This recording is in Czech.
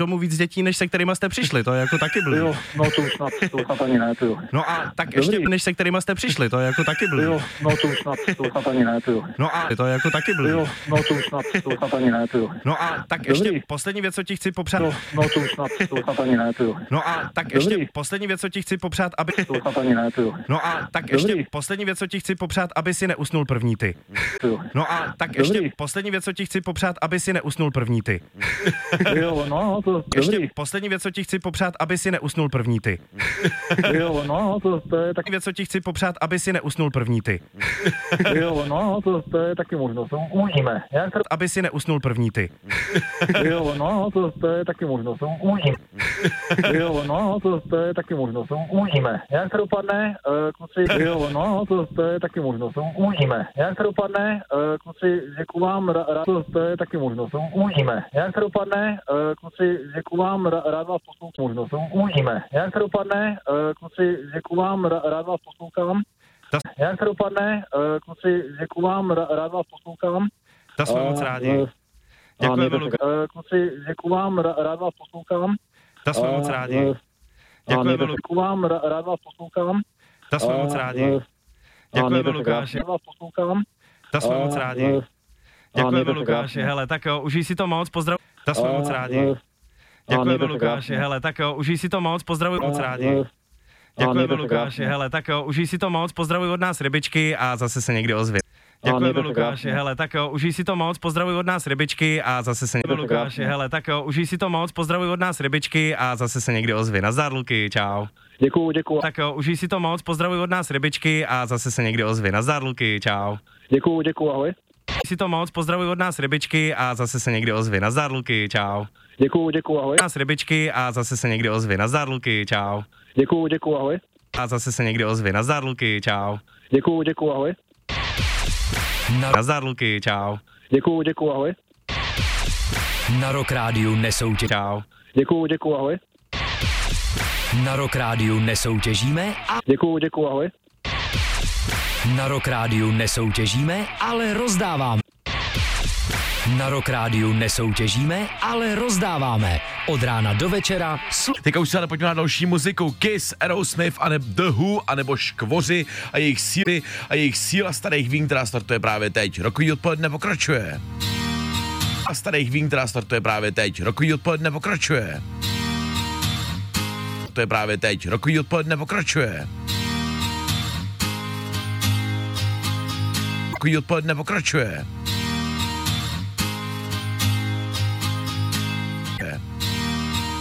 domů víc dětí, než se kterýma jste přišli, to je jako taky blbý. Jo, no to už snad ani ne, jo. No a tak ještě, než se kterýma jste přišli, to je jako taky blbý. Jo, no to už snad ani ne, jo. No a to je jako taky blbý. Jo, no to už snad ani ne, jo. No a tak ještě poslední věc, co ti chci popřát. No to už snad ani ne, jo. No a tak ještě poslední věc, co ti chci popřát, aby... To snad ani ne, jo. No a tak ještě poslední věc, co ti chci popřát, aby si neusnul první ty. No a tak ještě poslední věc, co ti chci popřát, aby si neusnul první ty. Jo, no to ještě poslední věc, co ti chci popřát, aby si neusnul první ty. Jo, no to je taky věc, co ti chci popřát, aby si neusnul první ty. Jo, no to je taky možnost. Uvidíme. Aby si neusnul první ty. Jo, no to je taky možnost. Uvidíme. Jo, no to je taky možnost. Uvidíme. Jak to dopadne, kluci? Jo, no to je taky možnost. Uvidíme. Jak to dopadne, kluci? Děkuji vám, rád to je taky možnost. Uvidíme. Jak to dopadne, kluci? Děkuji vám, rád vás poslouchám. Možnost. Uvidíme. Jak to dopadne, kluci? Děkuji vám, rád vás poslouchám. Jak to dopadne, kluci? Děkuji vám, rád vás poslouchám. To jsme moc rádi. Děkujeme, Luka. Kluci, děkuji vám, rád vás poslouchám. To jsme moc rádi. Děkujeme, Luka. Děkuji vám, rád vás poslouchám. To jsme moc rádi. Děkujeme, Lukáši. Rád vás poslouchám. To jsme moc rádi. Děkujeme, Lukáši. Hele, tak jo, užij si to moc, pozdrav. To jsme moc rádi. Děkujeme, Lukáši. Hele, tak jo, užij si to moc, pozdravuj moc rádi. Děkujeme, Lukáši. Hele, tak jo, užij si to moc, pozdravuj od nás rybičky a zase se někdy ozvě. Děkujeme, Lukáši. Hele, tak jo, užij si to moc, pozdravuj od nás rybičky a zase se někdy. Lukáši. Hele, tak jo, užij si to moc, pozdravuj od nás rybičky a zase se někdy ozvě. Nazdar, Luky, čau. Děkuju. Tak jo, užij si to moc, pozdravuj od nás rybičky a zase se někdy ozvě. Nazdar, Luky, čau. Děkuju, ahoj. Užij si to moc, pozdravuj od nás rybičky a zase se někdy ozvě. Nazdar, Luky, čau. Děkuju, ahoj. Nás rybičky a zase se někdy ozvě. Nazdar, Luky, čau. Děkuju, ahoj. A zase se někdy ozvě. Nazdar, Luky, čau. Děkuju, ahoj. Nazdar, Luky, čau. Děkuju, ahoj. Na Rock Rádiu nesoutěžíme. Čau. Děkuju, ahoj. Na Rock Rádiu nesoutěžíme a... Děkuju, ahoj. Na Rock Rádiu nesoutěžíme, ale rozdáváme. Na Rock Rádiu nesoutěžíme, ale rozdáváme. Od rána do večera. Teďka už se ale pojďme na další muziku. Kiss, Aerosmith, anebo The Who, anebo Škvoři a jejich síla starých vín, která startuje právě teď. Rokový odpoledne pokračuje. A starých vín, která startuje právě teď. Rokový odpoledne pokračuje. To je právě teď. Rokový odpoledne pokračuje. Rokový odpoledne pokračuje.